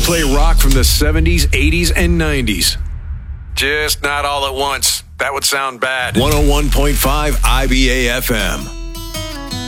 play rock from the 70s, 80s, and 90s. Just not all at once. That would sound bad. 101.5 IBA FM.